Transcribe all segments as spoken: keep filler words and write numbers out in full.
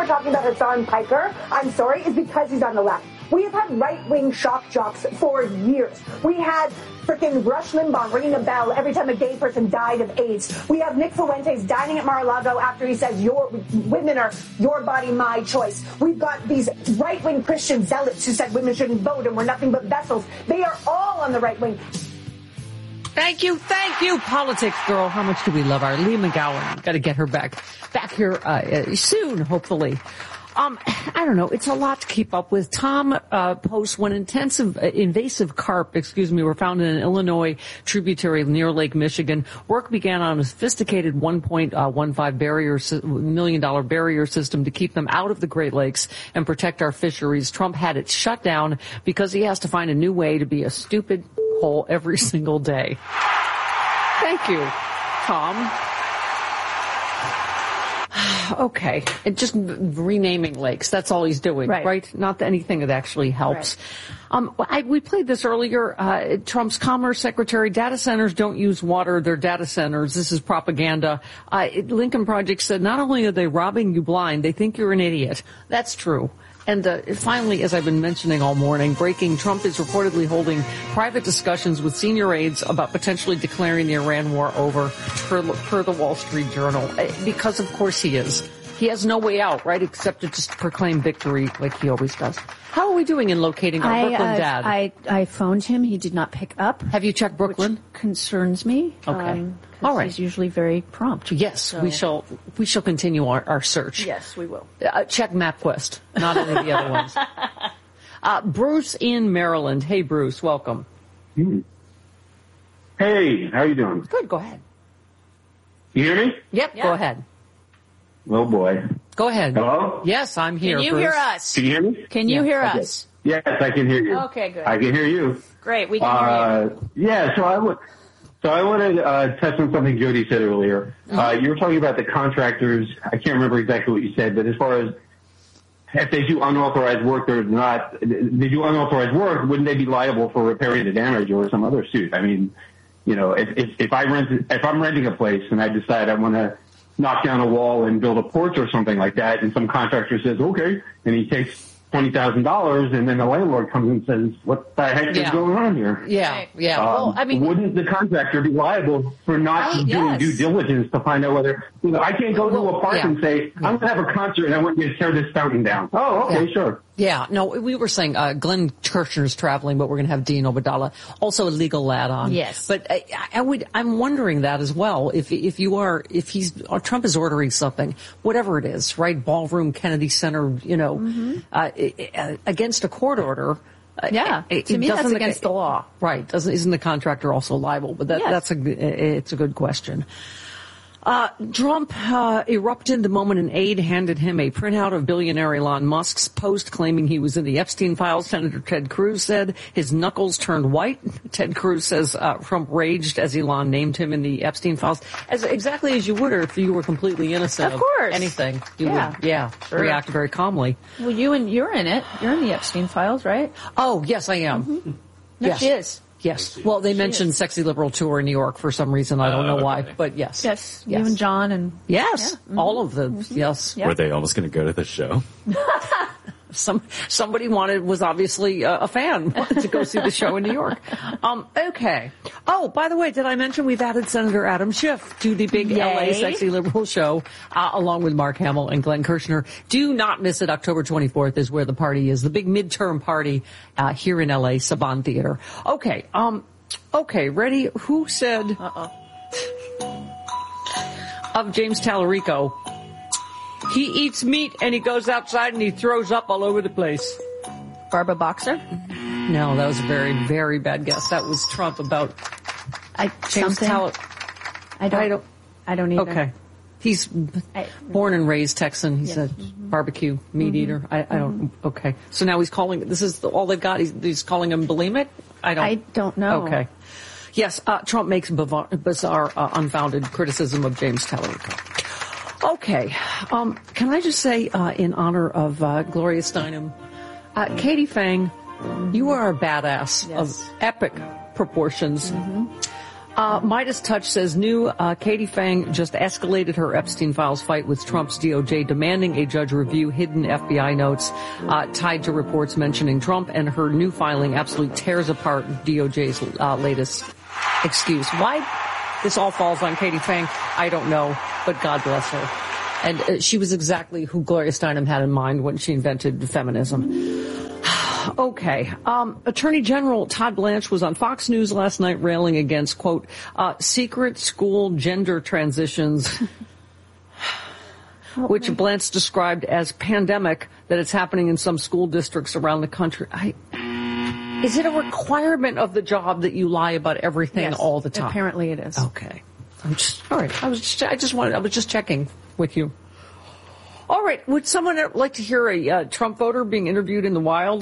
talking about Hassan Piker, I'm sorry, is because he's on the left. We have had right-wing shock jocks for years. We had freaking Rush Limbaugh ringing a bell every time a gay person died of AIDS. We have Nick Fuentes dining at Mar-a-Lago after he says, your women are your body, my choice. We've got these right-wing Christian zealots who said women shouldn't vote and we're nothing but vessels. They are all on the right wing. Thank you, thank you, politics girl. How much do we love our Leah McGowan? Got to get her back, back here uh, soon, hopefully. Um, I don't know. It's a lot to keep up with. Tom uh, posts when intensive, uh, invasive carp, excuse me, were found in an Illinois tributary near Lake Michigan. Work began on a sophisticated one point one five barrier, million dollar barrier system to keep them out of the Great Lakes and protect our fisheries. Trump had it shut down because he has to find a new way to be a stupid hole every single day. Thank you, Tom. Okay, and just renaming lakes, that's all he's doing, right? right? Not anything that actually helps. Right. Um, I, we played this earlier. Uh, Trump's Commerce Secretary, data centers don't use water, they're data centers. This is propaganda. Uh, Lincoln Project said not only are they robbing you blind, they think you're an idiot. That's true. And uh, finally, as I've been mentioning all morning, breaking, Trump is reportedly holding private discussions with senior aides about potentially declaring the Iran war over, per, per the Wall Street Journal, because of course he is. He has no way out, right, except to just proclaim victory like he always does. How are we doing in locating our I, Brooklyn uh, dad? I, I phoned him. He did not pick up. Have you checked Brooklyn? Which concerns me. Okay. Um, All right. He's usually very prompt. Yes, so. we shall we shall continue our, our search. Yes, we will. Uh, check MapQuest, not any of the other ones. Uh, Bruce in Maryland. Hey, Bruce, welcome. Hmm. Hey, how you doing? Good, go ahead. You hear me? Yep, yeah. Go ahead. Oh, boy. Go ahead. Hello? Yes, I'm here, Can you Bruce. hear us? Can you hear me? Can you yeah. hear okay. us? Yes, I can hear you. Okay, good. I can hear you. Great, we can uh, hear you. Yeah, so I would... So I want to uh, touch on something Jody said earlier. Mm-hmm. Uh, you were talking about the contractors. I can't remember exactly what you said, but as far as if they do unauthorized work or not, they do unauthorized work, wouldn't they be liable for repairing the damage or some other suit? I mean, you know, if if, if I rent, if I'm renting a place and I decide I want to knock down a wall and build a porch or something like that, and some contractor says okay, and he takes twenty thousand dollars, and then the landlord comes and says, what the heck yeah. is going on here? Yeah, yeah. Um, well, I mean, wouldn't the contractor be liable for not I, doing yes. due diligence to find out whether, you know, I can't go well, to a park yeah. and say, I'm going to have a concert and I want you to tear this fountain down. Oh, okay, yeah. sure. Yeah, no, we were saying uh, Glenn Kirshner's traveling, but we're going to have Dean Obadala, also a legal lad on. Yes. But I, I would, I'm wondering that as well. If if you are, if he's, or Trump is ordering something, whatever it is, right? Ballroom, Kennedy Center, you know, mm-hmm. uh, against a court order. Yeah, it, to it me that's the, against the law. Right? Doesn't isn't the contractor also liable? But that, yes. that's a it's a good question. Uh, Trump uh, erupted the moment an aide handed him a printout of billionaire Elon Musk's post claiming he was in the Epstein files. Senator Ted Cruz said his knuckles turned white. Ted Cruz says uh, Trump raged as Elon named him in the Epstein files, as exactly as you would if you were completely innocent of, course. of anything. You yeah, would, yeah, sure. react very calmly. Well, you and you're in it. You're in the Epstein files, right? Oh, yes, I am. Mm-hmm. No, yes. she is. Yes. Well, they mentioned Sexy Liberal Tour in New York for some reason. I don't know why, but yes. Yes. yes. You and John and... Yes. Yeah. Mm-hmm. All of them. Mm-hmm. Yes. Yep. Were they almost going to go to the show? Some somebody wanted was obviously a, a fan wanted to go see the show in New York. Um, okay. Oh, by the way, did I mention we've added Senator Adam Schiff to the big Yay. L A Sexy Liberal show, uh, along with Mark Hamill and Glenn Kirshner. Do not miss it. October twenty-fourth is where the party is. The big midterm party uh, here in L A, Saban Theater. Okay. Um. Okay. Ready? Who said Uh-oh. of James Tallarico? He eats meat and he goes outside and he throws up all over the place. Barbara Boxer? No, that was a very, very bad guess. That was Trump about I, James something? Tal- I don't, I don't. I don't either. Okay. He's I, born and raised Texan. He's yes. a barbecue meat Mm-hmm. eater. I, I don't. Okay. So now he's calling. This is all they've got. He's, he's calling him bulimic. I don't. I don't know. Okay. Yes. Uh, Trump makes bizarre, bizarre uh, unfounded criticism of James Tallarico. Okay. Um, can I just say, uh, in honor of uh, Gloria Steinem, uh, Katie Fang, you are a badass Yes. of epic proportions. Mm-hmm. Uh, Midas Touch says new uh, Katie Fang just escalated her Epstein Files fight with Trump's D O J, demanding a judge review hidden F B I notes uh, tied to reports mentioning Trump, and her new filing absolutely tears apart D O J's uh, latest excuse. Why this all falls on Katie Fang, I don't know, but God bless her. And uh, she was exactly who Gloria Steinem had in mind when she invented feminism. Okay. Um, Attorney General Todd Blanche was on Fox News last night railing against, quote, uh, secret school gender transitions, which Blanche described as pandemic, that it's happening in some school districts around the country. I, is it a requirement of the job that you lie about everything yes, all the time? Apparently it is. Okay. I'm just, all right. I was just, I just wanted, I was just checking with you. All right. Would someone like to hear a uh, Trump voter being interviewed in the wild?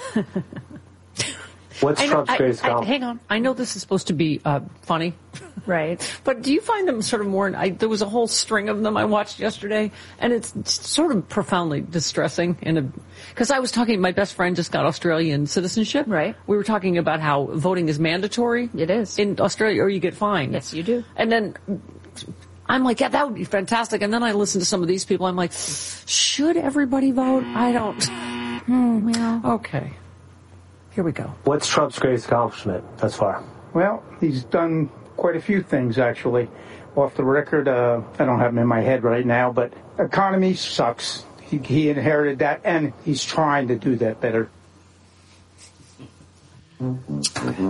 What's I know, Trump's I, greatest I, hang on. I know this is supposed to be uh, funny. Right. But do you find them sort of more, I, there was a whole string of them I watched yesterday, and it's, it's sort of profoundly distressing. In a, because I was talking, my best friend just got Australian citizenship. Right. We were talking about how voting is mandatory. It is. In Australia, or you get fined. Yes, you do. And then I'm like, yeah, that would be fantastic. And then I listen to some of these people. I'm like, should everybody vote? I don't. Hmm, well, okay. Here we go. What's Trump's greatest accomplishment thus far? Well, he's done quite a few things, actually. Off the record, uh, I don't have them in my head right now, but economy sucks. He, he inherited that, and he's trying to do that better. Then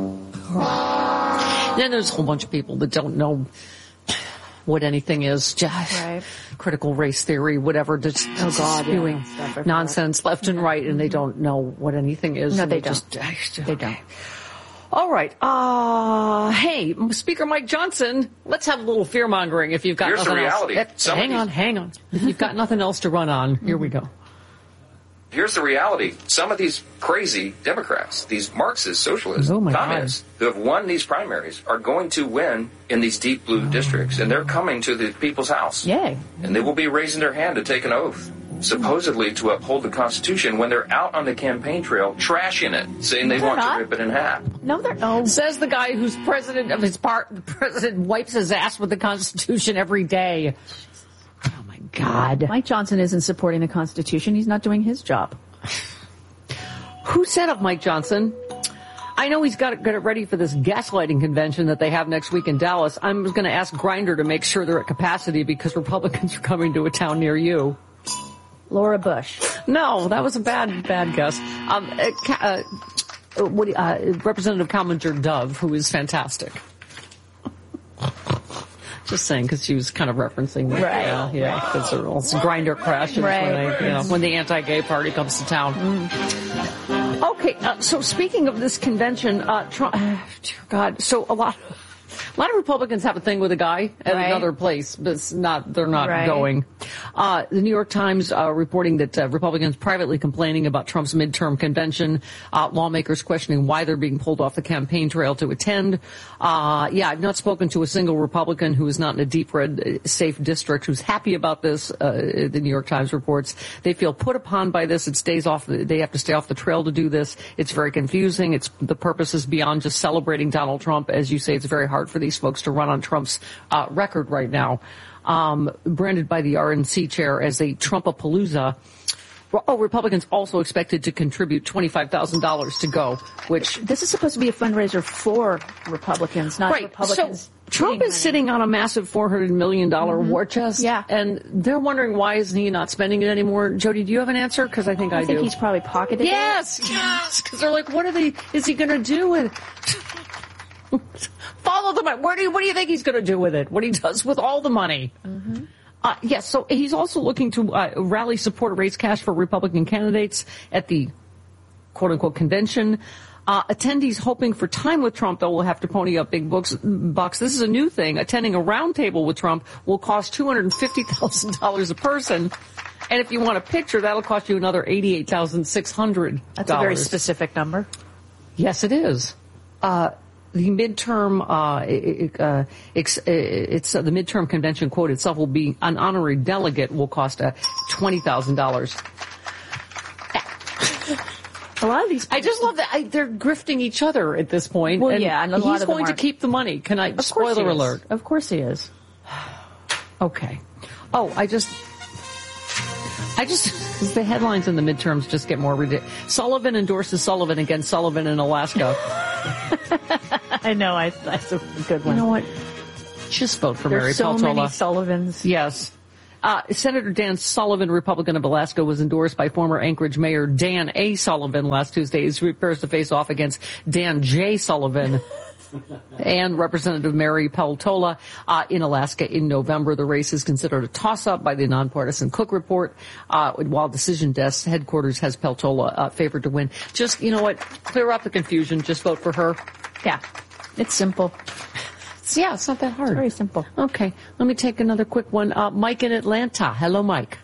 there's a whole bunch of people that don't know what anything is, just right. critical race theory, whatever, just oh God, spewing yeah. nonsense left and right, and they don't know what anything is. No, they, they don't. Just, they don't. All right. Uh, hey, Speaker Mike Johnson, let's have a little fear-mongering if you've got Here's nothing the reality. else. Eh, hang on, hang on. If you've got nothing else to run on, here we go. Here's the reality. Some of these crazy Democrats, these Marxist, socialists, oh communists who have won these primaries are going to win in these deep blue oh. districts, and they're coming to the people's house. Yay. And they will be raising their hand to take an oath, supposedly to uphold the Constitution, when they're out on the campaign trail trashing it, saying they they're want not. to rip it in half. No, they're not. Says the guy who's president of his part. The president wipes his ass with the Constitution every day. Oh, my God. Mike Johnson isn't supporting the Constitution. He's not doing his job. Who set up Mike Johnson? I know he's got to get it ready for this gaslighting convention that they have next week in Dallas. I'm going to ask Grindr to make sure they're at capacity because Republicans are coming to a town near you. Laura Bush. No, that was a bad, bad guess. Um, uh, uh, what, uh, Representative Calminger Dove, who is fantastic. Just saying, because she was kind of referencing that. Right. Yeah, yeah, because it's a Grindr crash right. when, they, you know, when the anti-gay party comes to town. Mm. Okay, uh, so speaking of this convention, uh, Trump, uh, dear God, so a lot, a lot of Republicans have a thing with a guy at right. another place, but it's not, they're not right. going. Uh, the New York Times uh, reporting that uh, Republicans privately complaining about Trump's midterm convention, uh, lawmakers questioning why they're being pulled off the campaign trail to attend. Uh, yeah, I've not spoken to a single Republican who is not in a deep red uh, safe district who's happy about this. Uh, the New York Times reports they feel put upon by this. It stays off. The, they have to stay off the trail to do this. It's very confusing. It's the purpose is beyond just celebrating Donald Trump. As you say, it's very hard for these folks to run on Trump's uh, record right now. Um, branded by the R N C chair as a Trumpapalooza. Oh, Republicans also expected to contribute twenty-five thousand dollars to go, which... This is supposed to be a fundraiser for Republicans, not right. Republicans. So Trump is money. sitting on a massive four hundred million dollars mm-hmm. war chest. Yeah. And they're wondering why isn't he not spending it anymore. Jody, do you have an answer? Because I think I, I think do. he's probably pocketed yes, it. Yes, because they're like, what are they, is he going to do with Follow the money. Where do you, what do you think he's going to do with it? What he does with all the money? Mm-hmm. Uh, yes, so he's also looking to uh, rally support, raise cash for Republican candidates at the quote-unquote convention. Uh, attendees hoping for time with Trump, though, will have to pony up big books, bucks. This is a new thing. Attending a roundtable with Trump will cost two hundred fifty thousand dollars a person. And if you want a picture, that'll cost you another eighty-eight thousand six hundred dollars. That's a very specific number. Yes, it is. Uh, The midterm, uh, it, uh, it's, it's uh, the midterm convention quote itself will be an honorary delegate will cost uh, twenty thousand dollars. A lot of these. I just love that I, they're grifting each other at this point. Well, and yeah, and a he's lot of going them to keep the money. Can I? Of Spoiler course he is. alert. Of course he is. Okay. Oh, I just. I just, the headlines in the midterms just get more ridiculous. Sullivan endorses Sullivan against Sullivan in Alaska. I know, I, that's a good one. You know what? Just vote for There's Mary so Peltola. many Sullivans. Yes. Uh, Senator Dan Sullivan, Republican of Alaska, was endorsed by former Anchorage Mayor Dan A. Sullivan last Tuesday. He prepares to face off against Dan J. Sullivan. and Representative Mary Peltola uh, in Alaska in November. The race is considered a toss-up by the nonpartisan Cook Report, uh, while Decision Desk headquarters has Peltola uh, favored to win. Just, you know what, clear up the confusion. Just vote for her. Yeah, it's simple. It's, yeah, it's not that hard. It's very simple. Okay, let me take another quick one. Uh, Mike in Atlanta. Hello, Mike.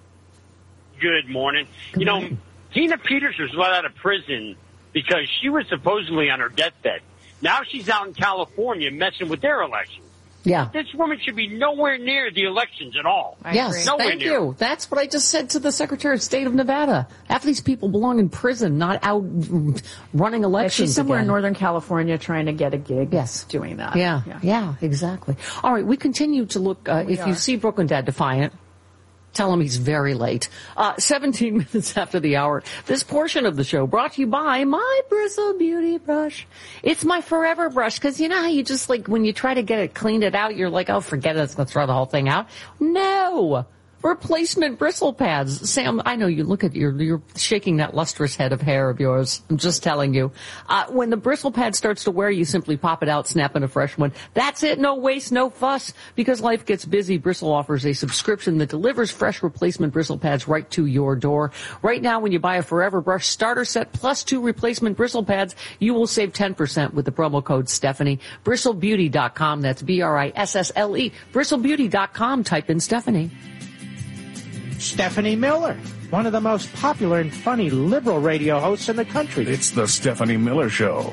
Good morning. Good you know, morning. Tina Peters was let out of prison because she was supposedly on her deathbed. Now she's out in California messing with their elections. Yeah. This woman should be nowhere near the elections at all. I yes, agree. Nowhere thank near. you. That's what I just said to the Secretary of State of Nevada. Half these people belong in prison, not out running Yeah, elections. she's somewhere again. in Northern California trying to get a gig. Yes. Doing that. Yeah, yeah, Yeah. exactly. All right, we continue to look. Uh, if are. you see Brooklyn Dad Defiant, tell him he's very late. Uh, seventeen minutes after the hour. This portion of the show brought to you by my Bristle Beauty Brush. It's my forever brush, because you know how you just, like, when you try to get it cleaned it out, you're like, oh, forget it, let's go throw the whole thing out. No! Replacement bristle pads. Sam, I know you look at you're you're shaking that lustrous head of hair of yours. I'm just telling you. Uh, when the bristle pad starts to wear, you simply pop it out, snap in a fresh one. That's it. No waste, no fuss. Because life gets busy, Bristle offers a subscription that delivers fresh replacement bristle pads right to your door. Right now, when you buy a Forever Brush starter set plus two replacement bristle pads, you will save ten percent with the promo code Stephanie. Bristle Beauty dot com. That's B R I S S L E. Bristle Beauty dot com. Type in Stephanie. Stephanie Miller, one of the most popular and funny liberal radio hosts in the country. It's the Stephanie Miller Show.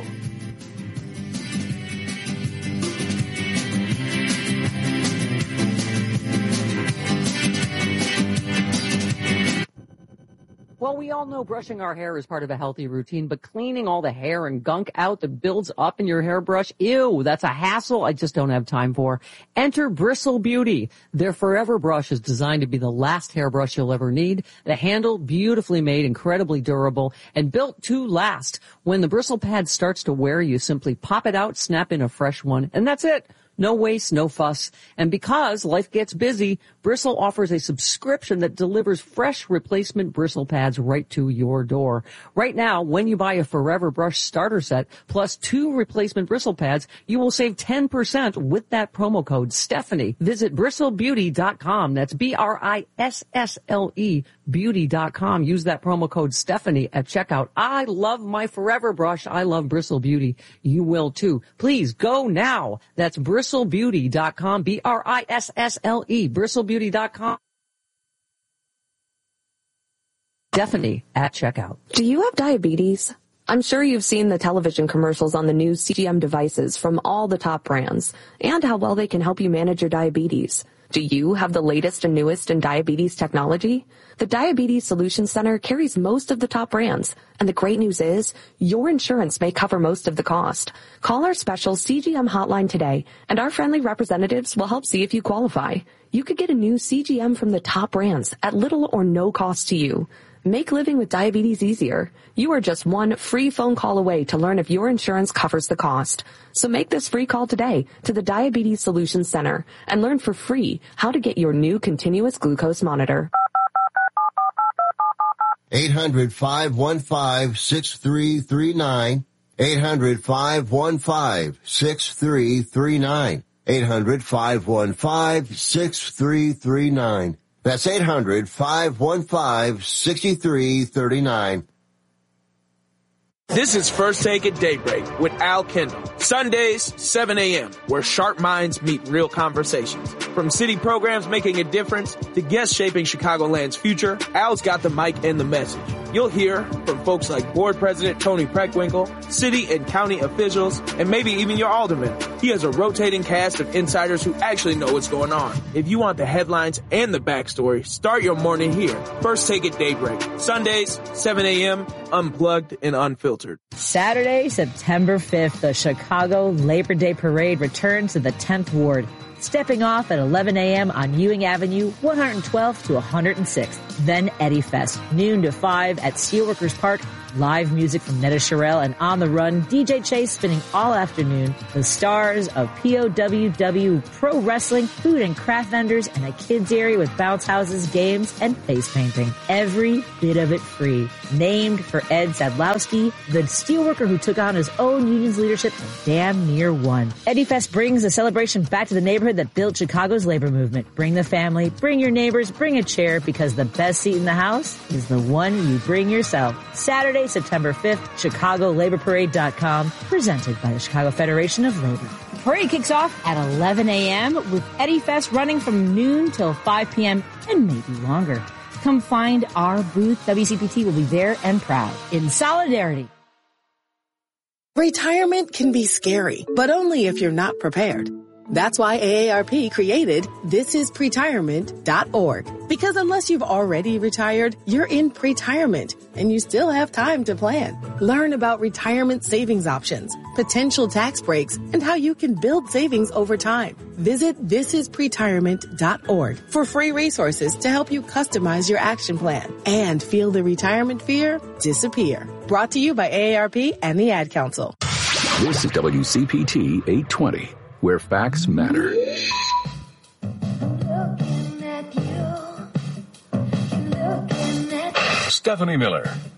Well, we all know brushing our hair is part of a healthy routine, but cleaning all the hair and gunk out that builds up in your hairbrush, ew, that's a hassle I just don't have time for. Enter Bristle Beauty. Their Forever Brush is designed to be the last hairbrush you'll ever need. The handle, beautifully made, incredibly durable, and built to last. When the bristle pad starts to wear, you simply pop it out, snap in a fresh one, and that's it. No waste, no fuss. And because life gets busy, Bristle offers a subscription that delivers fresh replacement bristle pads right to your door. Right now, when you buy a Forever Brush starter set plus two replacement bristle pads, you will save ten percent with that promo code Stephanie. Visit Bristle Beauty dot com. That's B R I S S L E Beauty dot com. Use that promo code Stephanie at checkout. I love my Forever Brush. I love Bristle Beauty. You will too. Please go now. That's Bristle Beauty dot com. B R I S S L E. Bristle Beauty dot com. Stephanie at checkout. Do you have diabetes? I'm sure you've seen the television commercials on the new C G M devices from all the top brands and how well they can help you manage your diabetes. Do you have the latest and newest in diabetes technology? The Diabetes Solutions Center carries most of the top brands, and the great news is your insurance may cover most of the cost. Call our special C G M hotline today, and our friendly representatives will help see if you qualify. You could get a new C G M from the top brands at little or no cost to you. Make living with diabetes easier. You are just one free phone call away to learn if your insurance covers the cost. So make this free call today to the Diabetes Solutions Center and learn for free how to get your new continuous glucose monitor. eight hundred, five one five, six three three nine. eight hundred, five one five, six three three nine. eight hundred, five one five, six three three nine. That's eight hundred, five one five, six three three nine. This is First Take at Daybreak with Al Kendall. Sundays, seven a.m., where sharp minds meet real conversations. From city programs making a difference to guests shaping Chicagoland's future, Al's got the mic and the message. You'll hear from folks like Board President Tony Preckwinkle, city and county officials, and maybe even your alderman. He has a rotating cast of insiders who actually know what's going on. If you want the headlines and the backstory, start your morning here. First Take at Daybreak. Sundays, seven a.m., unplugged and unfiltered. Saturday, September fifth, the Chicago Labor Day Parade returns to the tenth Ward, stepping off at eleven a.m. on Ewing Avenue, one hundred twelfth to one hundred sixth. Then Eddie Fest, noon to five at Steelworkers Park. Live music from Netta Sherrill and On the Run, D J Chase spinning all afternoon. The stars of P O W W Pro Wrestling, food and craft vendors, and a kids area with bounce houses, games, and face painting. Every bit of it free. Named for Ed Sadlowski, the steelworker who took on his own union's leadership and damn near won. Eddie Fest brings the celebration back to the neighborhood that built Chicago's labor movement. Bring the family, bring your neighbors, bring a chair, because the best seat in the house is the one you bring yourself. Saturday, September fifth, Chicago Labor Parade dot com, presented by the Chicago Federation of Labor. The parade kicks off at eleven a.m. with Eddie Fest running from noon till five p.m. and maybe longer. Come find our booth. W C P T will be there and proud. In solidarity. Retirement can be scary, but only if you're not prepared. That's why A A R P created this is pretirement dot org. Because unless you've already retired, you're in pretirement, and you still have time to plan. Learn about retirement savings options, potential tax breaks, and how you can build savings over time. Visit this is pretirement dot org for free resources to help you customize your action plan and feel the retirement fear disappear. Brought to you by A A R P and the Ad Council. This is W C P T eight twenty, where facts matter. Stephanie Miller